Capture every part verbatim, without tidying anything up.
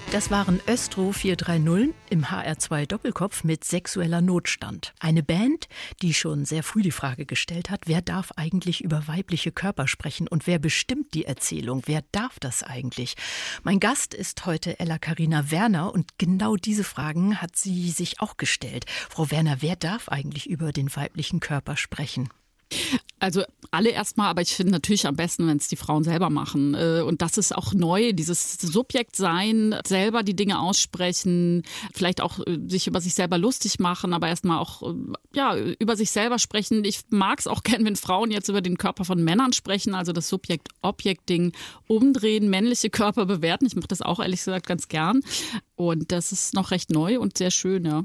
Das waren Östro vier drei null im H R zwei Doppelkopf mit Sexueller Notstand. Eine Band, die schon sehr früh die Frage gestellt hat, wer darf eigentlich über weibliche Körper sprechen und wer bestimmt die Erzählung? Wer darf das eigentlich? Mein Gast ist heute Ella-Carina Werner und genau diese Fragen hat sie sich auch gestellt. Frau Werner, wer darf eigentlich über den weiblichen Körper sprechen? Also alle erstmal, aber ich finde natürlich am besten, wenn es die Frauen selber machen. Und das ist auch neu, dieses Subjektsein, selber die Dinge aussprechen, vielleicht auch sich über sich selber lustig machen, aber erstmal auch ja, über sich selber sprechen. Ich mag es auch gern, wenn Frauen jetzt über den Körper von Männern sprechen, also das Subjekt-Objekt-Ding umdrehen, männliche Körper bewerten. Ich mache das auch ehrlich gesagt ganz gern. Und das ist noch recht neu und sehr schön, ja.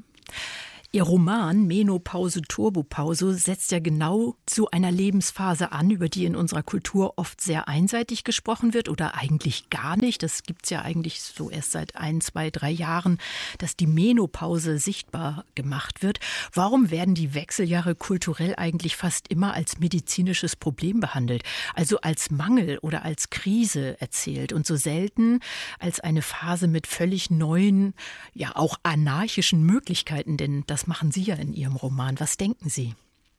Ihr Roman Menopause, Turbopause setzt ja genau zu einer Lebensphase an, über die in unserer Kultur oft sehr einseitig gesprochen wird oder eigentlich gar nicht. Das gibt's ja eigentlich so erst seit ein, zwei, drei Jahren, dass die Menopause sichtbar gemacht wird. Warum werden die Wechseljahre kulturell eigentlich fast immer als medizinisches Problem behandelt, also als Mangel oder als Krise erzählt und so selten als eine Phase mit völlig neuen, ja auch anarchischen Möglichkeiten? Denn das Das machen Sie ja in Ihrem Roman. Was denken Sie?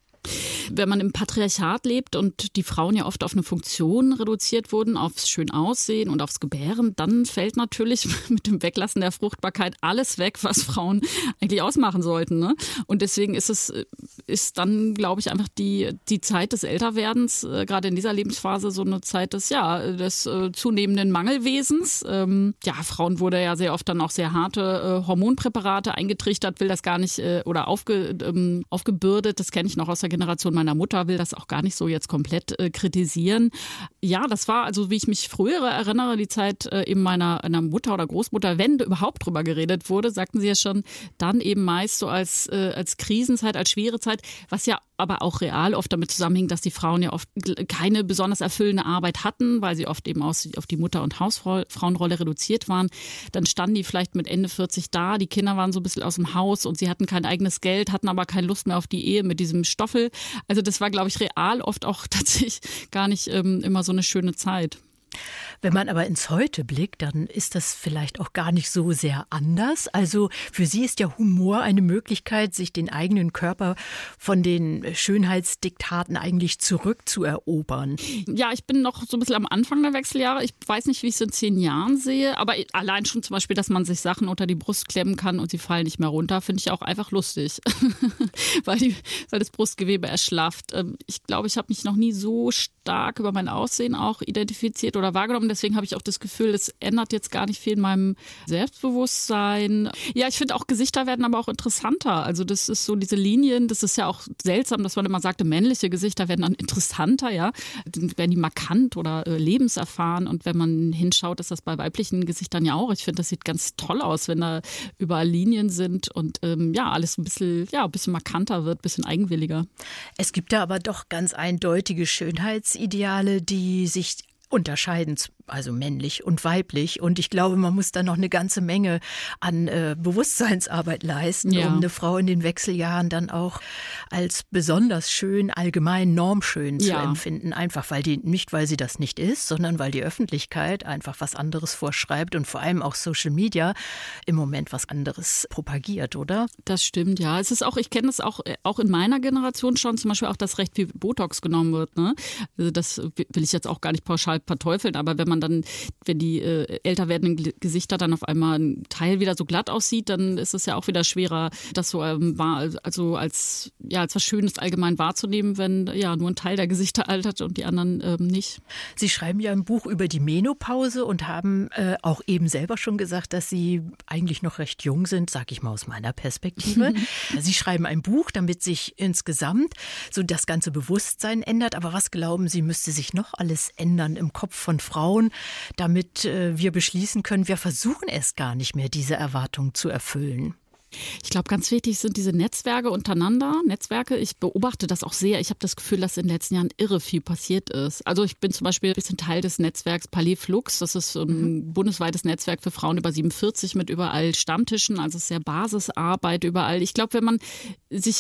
Wenn man im Patriarchat lebt und die Frauen ja oft auf eine Funktion reduziert wurden, aufs schön Aussehen und aufs Gebären, dann fällt natürlich mit dem Weglassen der Fruchtbarkeit alles weg, was Frauen eigentlich ausmachen sollten. Ne? Und deswegen ist es ist dann, glaube ich, einfach die, die Zeit des Älterwerdens, äh, gerade in dieser Lebensphase, so eine Zeit des, ja, des äh, zunehmenden Mangelwesens. Ähm, ja, Frauen wurde ja sehr oft dann auch sehr harte äh, Hormonpräparate eingetrichtert, will das gar nicht äh, oder aufge, ähm, aufgebürdet, das kenne ich noch aus der Generation meiner Mutter, will das auch gar nicht so jetzt komplett äh, kritisieren. Ja, das war also, wie ich mich früher erinnere, die Zeit äh, eben meiner, meiner Mutter oder Großmutter, wenn überhaupt drüber geredet wurde, sagten sie ja schon, dann eben meist so als, äh, als Krisenzeit, als schwere Zeit, was ja aber auch real oft damit zusammenhing, dass die Frauen ja oft keine besonders erfüllende Arbeit hatten, weil sie oft eben aus, auf die Mutter- und Hausfrauenrolle reduziert waren. Dann standen die vielleicht mit Ende vierzig da, die Kinder waren so ein bisschen aus dem Haus und sie hatten kein eigenes Geld, hatten aber keine Lust mehr auf die Ehe mit diesem Stoffel. Also das war, glaube ich, real oft auch tatsächlich gar nicht ähm, immer so eine schöne Zeit. Wenn man aber ins Heute blickt, dann ist das vielleicht auch gar nicht so sehr anders. Also für Sie ist ja Humor eine Möglichkeit, sich den eigenen Körper von den Schönheitsdiktaten eigentlich zurückzuerobern. Ja, ich bin noch so ein bisschen am Anfang der Wechseljahre. Ich weiß nicht, wie ich es in zehn Jahren sehe, aber allein schon zum Beispiel, dass man sich Sachen unter die Brust klemmen kann und sie fallen nicht mehr runter, finde ich auch einfach lustig, weil, die, weil das Brustgewebe erschlafft. Ich glaube, ich habe mich noch nie so stark über mein Aussehen auch identifiziert oder wahrgenommen. Deswegen habe ich auch das Gefühl, es ändert jetzt gar nicht viel in meinem Selbstbewusstsein. Ja, ich finde auch Gesichter werden aber auch interessanter. Also das ist so diese Linien, das ist ja auch seltsam, dass man immer sagte, männliche Gesichter werden dann interessanter, ja. Dann werden die markant oder äh, lebenserfahren. Und wenn man hinschaut, ist das bei weiblichen Gesichtern ja auch. Ich finde, das sieht ganz toll aus, wenn da überall Linien sind und ähm, ja, alles ein bisschen, ja, ein bisschen markanter wird, ein bisschen eigenwilliger. Es gibt da aber doch ganz eindeutige Schönheitsideale, die sich unterscheiden, also männlich und weiblich. Und ich glaube, man muss da noch eine ganze Menge an äh, Bewusstseinsarbeit leisten, ja. um eine Frau in den Wechseljahren dann auch als besonders schön, allgemein normschön zu ja. empfinden. Einfach weil die, nicht weil sie das nicht ist, sondern weil die Öffentlichkeit einfach was anderes vorschreibt und vor allem auch Social Media im Moment was anderes propagiert, oder? Das stimmt, ja. Es ist auch, ich kenne das auch, auch in meiner Generation schon, zum Beispiel auch, dass recht viel Botox genommen wird. Ne? Also das will ich jetzt auch gar nicht pauschal verteufeln, aber wenn man dann, wenn die äh, älter werdenden Gesichter dann auf einmal ein Teil wieder so glatt aussieht, dann ist es ja auch wieder schwerer, das so ähm, wahr, also als ja als was Schönes allgemein wahrzunehmen, wenn ja nur ein Teil der Gesichter altert und die anderen ähm, nicht. Sie schreiben ja ein Buch über die Menopause und haben äh, auch eben selber schon gesagt, dass Sie eigentlich noch recht jung sind, sag ich mal aus meiner Perspektive. Sie schreiben ein Buch, damit sich insgesamt so das ganze Bewusstsein ändert. Aber was glauben Sie, müsste sich noch alles ändern im Kopf von Frauen, damit äh, wir beschließen können, wir versuchen es gar nicht mehr, diese Erwartungen zu erfüllen? Ich glaube, ganz wichtig sind diese Netzwerke untereinander. Netzwerke, ich beobachte das auch sehr. Ich habe das Gefühl, dass in den letzten Jahren irre viel passiert ist. Also ich bin zum Beispiel ein bisschen Teil des Netzwerks Palais Flux. Das ist ein mhm. bundesweites Netzwerk für Frauen über siebenundvierzig mit überall Stammtischen. Also sehr Basisarbeit überall. Ich glaube, wenn man sich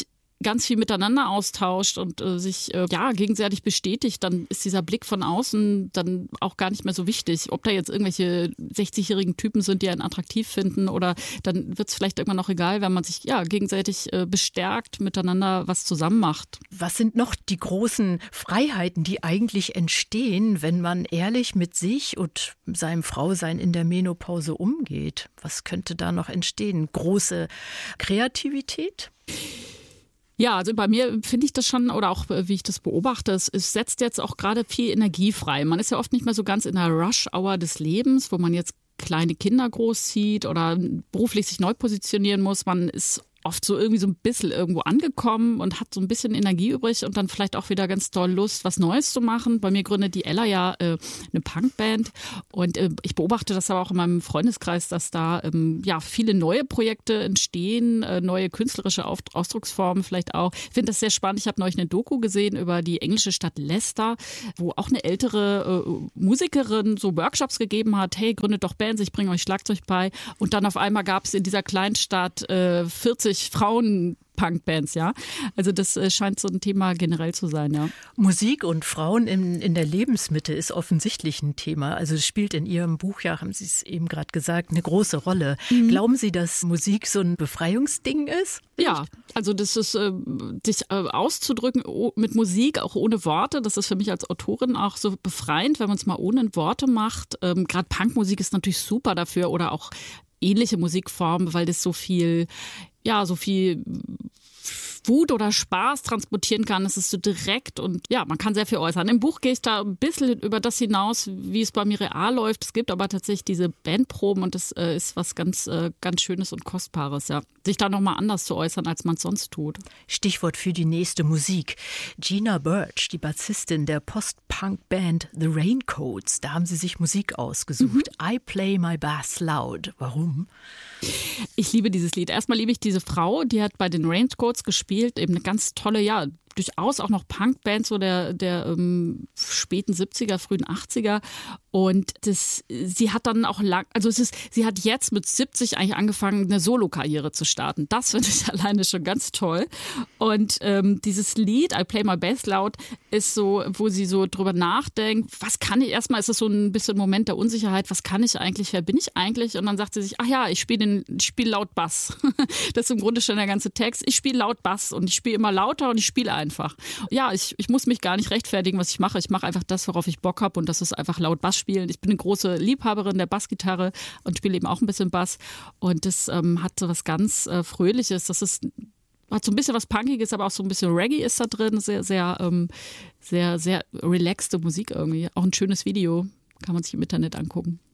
ganz viel miteinander austauscht und äh, sich äh, ja gegenseitig bestätigt, dann ist dieser Blick von außen dann auch gar nicht mehr so wichtig. Ob da jetzt irgendwelche sechzigjährigen Typen sind, die einen attraktiv finden, oder dann wird es vielleicht irgendwann noch egal, wenn man sich ja gegenseitig äh, bestärkt, miteinander was zusammen macht. Was sind noch die großen Freiheiten, die eigentlich entstehen, wenn man ehrlich mit sich und seinem Frausein in der Menopause umgeht? Was könnte da noch entstehen? Große Kreativität? Ja, also bei mir finde ich das schon, oder auch wie ich das beobachte, es, es setzt jetzt auch gerade viel Energie frei. Man ist ja oft nicht mehr so ganz in der Rush-Hour des Lebens, wo man jetzt kleine Kinder großzieht oder beruflich sich neu positionieren muss. Man ist oft so irgendwie so ein bisschen irgendwo angekommen und hat so ein bisschen Energie übrig und dann vielleicht auch wieder ganz doll Lust, was Neues zu machen. Bei mir gründet die Ella ja äh, eine Punkband und äh, ich beobachte das aber auch in meinem Freundeskreis, dass da ähm, ja viele neue Projekte entstehen, äh, neue künstlerische Auf- Ausdrucksformen vielleicht auch. Ich finde das sehr spannend. Ich habe neulich eine Doku gesehen über die englische Stadt Leicester, wo auch eine ältere äh, Musikerin so Workshops gegeben hat. Hey, gründet doch Bands, ich bringe euch Schlagzeug bei. Und dann auf einmal gab es in dieser Kleinstadt äh, vierzig Frauen-Punkbands, ja. Also das äh, scheint so ein Thema generell zu sein, ja. Musik und Frauen in, in der Lebensmitte ist offensichtlich ein Thema. Also es spielt in Ihrem Buch, ja, haben Sie es eben gerade gesagt, eine große Rolle. Mhm. Glauben Sie, dass Musik so ein Befreiungsding ist? Ja, also das ist, äh, dich äh, auszudrücken oh, mit Musik, auch ohne Worte, das ist für mich als Autorin auch so befreiend, wenn man es mal ohne Worte macht. Ähm, gerade Punkmusik ist natürlich super dafür oder auch ähnliche Musikformen, weil das so viel ja, so viel Wut oder Spaß transportieren kann. Es ist so direkt und ja, man kann sehr viel äußern. Im Buch gehe ich da ein bisschen über das hinaus, wie es bei mir real läuft. Es gibt aber tatsächlich diese Bandproben und das äh, ist was ganz, äh, ganz Schönes und Kostbares, ja. Sich da nochmal anders zu äußern, als man es sonst tut. Stichwort für die nächste Musik. Gina Birch, die Bassistin der Post-Punk-Band The Raincoats, da haben Sie sich Musik ausgesucht. Mhm. I Play My Bass Loud. Warum? Ich liebe dieses Lied. Erstmal liebe ich diese Frau, die hat bei den Raincoats gespielt, eben eine ganz tolle, ja, durchaus auch noch Punkband so der, der ähm, späten siebziger, frühen achtziger. Und das, sie hat dann auch lang, also es ist, sie hat jetzt mit siebzig eigentlich angefangen, eine Solokarriere zu starten. Das finde ich alleine schon ganz toll. Und ähm, dieses Lied, I Play My Bass Loud, ist so, wo sie so drüber nachdenkt, was kann ich, erstmal ist es so ein bisschen ein Moment der Unsicherheit, was kann ich eigentlich, wer bin ich eigentlich? Und dann sagt sie sich, ach ja, ich spiele ich spiele laut Bass. Das ist im Grunde schon der ganze Text. Ich spiele laut Bass und ich spiele immer lauter und ich spiele einfach. Ja, ich, ich muss mich gar nicht rechtfertigen, was ich mache. Ich mache einfach das, worauf ich Bock habe und das ist einfach laut Bass spielen. Ich bin eine große Liebhaberin der Bassgitarre und spiele eben auch ein bisschen Bass und das ähm, hat so was ganz äh, Fröhliches. Das ist hat so ein bisschen was Punkiges, aber auch so ein bisschen Reggae ist da drin. Sehr, sehr, ähm, sehr, sehr relaxte Musik irgendwie. Auch ein schönes Video, kann man sich im Internet angucken.